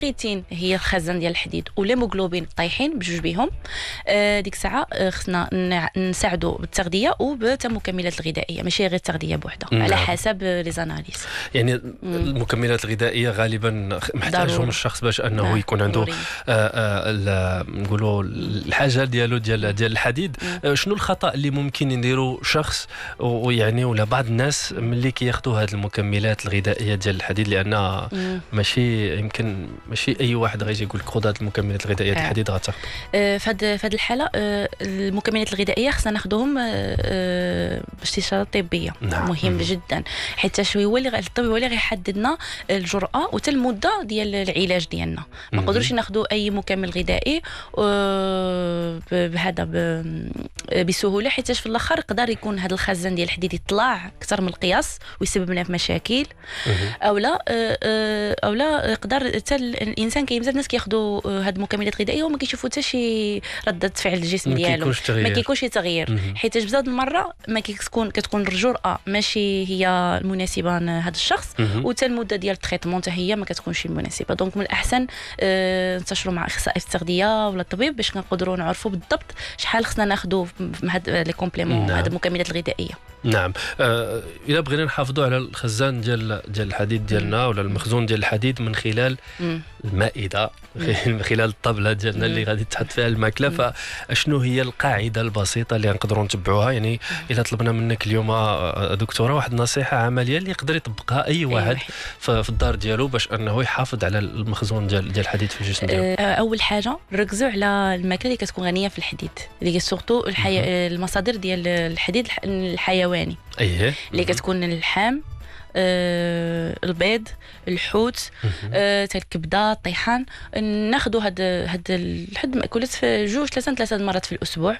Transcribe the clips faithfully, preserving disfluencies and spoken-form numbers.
لقيتين هي الخزان ديال الحديد والهيموغلوبين طايحين بجوج بهم، آه ديك الساعه آه خصنا نساعدوا بالتغذيه وبالمكملات الغذائيه، ماشي غير التغذيه بوحدها. نعم. على حسب لي زاناليز. يعني مم. المكملات الغذائيه غالبا محتاجهم الشخص باش انه نعم. يكون عنده نقولوا الحاجه ديالو ديال ديال الحديد. مم. شنو الخطا اللي ممكن يديروا شخص ويعني ولا بعض الناس ملي كياخذوا هذه المكملات الغذائيه ديال الحديد؟ لان ماشي يمكن ماشي اي واحد غيجي يقول لك خذ هذه المكملات الغذائيه ديال الحديد غتاخذ. آه فهاد فهاد الحاله آه المكملات الغذائيه خصنا ناخذوهم آه باستشاره طبيه. نعم. مهم مم. جدا، حيت هو اللي الطبيب هو اللي غيحددنا الجرعه وحتى المده ديال العلاج ديالنا. ما نقدروش ناخذوا اي مكمل غذائي آه بهذا بسهوله، حيت في الاخر يقدر يكون هذا الخزان ديال الحديد يطلع اكثر من القياس ويسبب لنا في مشاكل. او لا او لا يقدر حتى الانسان كاين بزاف ناس كياخذوا هاد المكملات الغذائيه وما كيشوفوا حتى شي رده فعل الجسم ديالهم، ما كيكونش تغيير. حيت بزاف المره ما كتكون كتكون الجرعه ماشي هي المناسبه لهذا الشخص، وحتى المده ديال التريتمون حتى هي ما كتكونش مناسبه. دونك من الاحسن أه ننتشروا مع اخصائي التغذيه ولا الطبيب باش نقدروا نعرفوا بالضبط شحال خصنا ناخذوا من هاد لي كومبليمون. نعم. هاد المكملات الغذائيه. نعم. آه الا بغينا نحافظوا على الخزان ديال ديال الحديد ديالنا ولا المخزون ديال الحديد من خلال مم. المائده، من خلال الطبله ديالنا اللي غادي تحط فيها الماكله، فشنو هي القاعده البسيطه اللي نقدروا نتبعوها؟ يعني الا طلبنا منك اليوم دكتوره واحد النصيحه عمليه اللي يقدر يطبقها اي واحد في الدار ديالو باش انه يحافظ على المخزون ديال ديال الحديد في الجسم ديالو. اول حاجه ركزوا على الماكله اللي كتكون غنيه في الحديد، اللي سورتو الحي... المصادر ديال الحديد الحيواني. اييه. اللي كتكون اللحم، آه، البيض، الحوت، آه، الكبده، الطيحان. ناخذوا هاد هاد الحد مأكولات في جوج ثلاثه ثلاثه مرات في الاسبوع.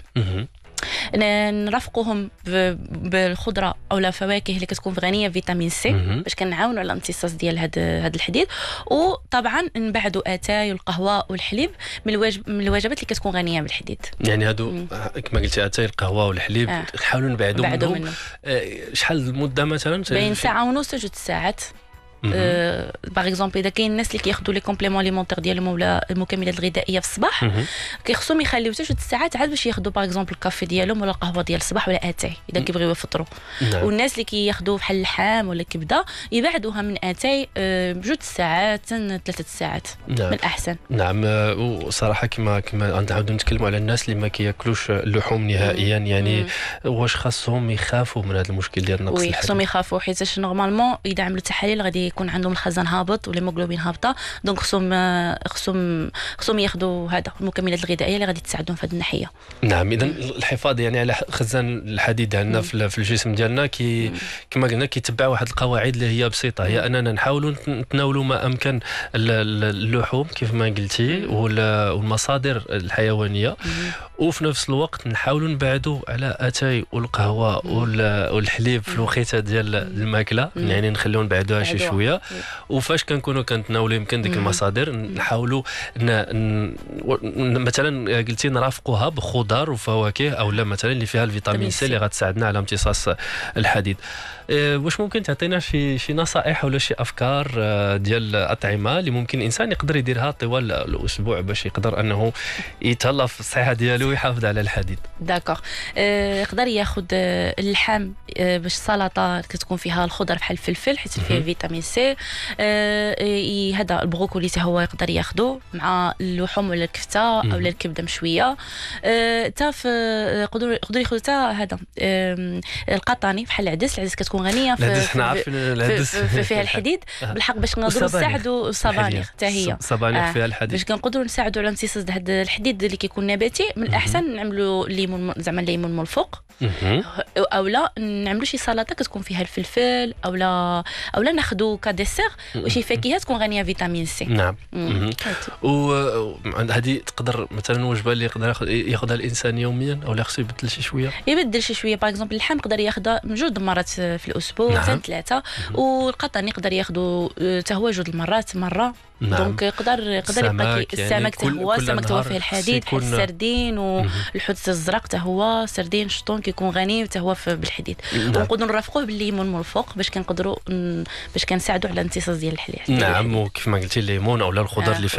نرافقوهم بالخضره او الفواكه اللي كتكون غنيه بفيتامين سي باش كنعاونوا على الامتصاص ديال هذا هذا الحديد. وطبعا نبعدوا اتاي والقهوه والحليب من الواجب من الوجبات اللي كتكون غنيه بالحديد. يعني هادو كما قلتي اتاي القهوه والحليب آه. نحاولوا نبعدوا منهم. منه. آه شحال المده مثلا؟ بين ساعه ونص لجوج ساعات. أه باغ اكزومبل اذا كاين الناس اللي كياخذوا لي كومبليمون ليمونتير ديالهم ولا المكملات الغذائيه في الصباح، كيخصهم يخليو حتى جوج ساعات عاد باش ياخذوا باغ اكزومبل الكافي ديالهم ولا القهوه ديال الصباح ولا اتاي اذا كيبغيو يفطروا. نعم. والناس اللي كياخذوا بحال اللحم ولا الكبده يبعدوها من اتاي أه بجوج ساعات ثلاثه ساعات. نعم. من الاحسن. نعم. وصراحه كما كما نعاودوا نتكلموا على الناس اللي ما كياكلوش اللحوم نهائيا. مم. يعني مم. واش خاصهم يخافوا من هذا المشكل ديال نقص الحديد؟ خاصهم يخافوا حيت نورمالمون اذا عملوا تحاليل غادي يكون عندهم الخزان هابط والهيموغلوبين هابطه. دونك خصهم خصهم خصهم ياخذوا هذا المكملات الغذائيه اللي غادي تساعدهم في هذه الناحيه. نعم. اذا الحفاظ يعني على خزان الحديد عندنا في, في الجسم ديالنا كي كما قلنا كيتبع واحد القواعد اللي هي بسيطه، هي اننا نحاولوا نتناولوا ما امكن اللحوم كيف ما قلتي والمصادر الحيوانيه، وفي نفس الوقت نحاولوا نبعدوا على اتاي والقهوه والحليب في الوقيته ديال الماكله. يعني نخليو نبعدوها شي شويه. وفاش كنكونوا كنتناولوا يمكن ديك المصادر نحاولوا مثلا قلتي نرافقوها بخضار وفواكه او لا مثلا اللي فيها الفيتامين سي اللي غتساعدنا على امتصاص الحديد. إيه واش ممكن تعطينا شي شي نصائح ولا شي افكار ديال الاطعمه اللي ممكن الانسان يقدر يديرها طوال الاسبوع باش يقدر انه يتهلا في الصحه ديالو ويحافظ على الحديد؟ داكوغ. يقدر ياخذ اللحم باش السلطه كتكون فيها الخضر بحال الفلفل حيت فيه فيتامين سي. هذا البروكولي حتى هو يقدر ياخذه مع اللحوم ولا الكفته او الكبده مشويه. حتى يقدر يقدر ياخذ حتى هذا القطاني بحال العدس. العدس كتكون غنيه في في فيها الحديد بالحق باش نقدروا نساعدوا الصبانيغ حتى هي الصبانيغ فيها الحديد باش كنقدروا نساعدوا على امتصاص هذا الحديد اللي كيكون نباتي. من الاحسن نعملوا ليمون زعما الليمون من الفوق، او لا نعملوا شي سلطه كتكون فيها الفلفل، او لا او لا ناخذوا كديسير وشي فاكهه تكون غنيه فيتامين سي. نعم. وهذه تقدر مثلا وجبه اللي يقدر ياخذها الانسان يوميا او لا خصو يبدل شي شويه؟ يبدل شي شويه. باغ اكزومبل اللحم يقدر ياخذها من جوج مرات في الاسبوع. نعم. حتى ثلاثه. والقطن يقدر ياخذوا حتى هو جوج المرات مره. نعم. دونك يقدر يقدر يبقى السمك حتى هو السمك حتى هو فيه الحديد بحال السردين والحوت الزرق حتى هو سردين شطون كيكون غني حتى هو بالحديد. نعم. ونقدروا نرافقوه بالليمون من الفوق باش كنقدروا باش كنساعدوا على امتصاص ديال الحديد. نعم. وكيف ما قلتي الليمون او الخضر آه. اللي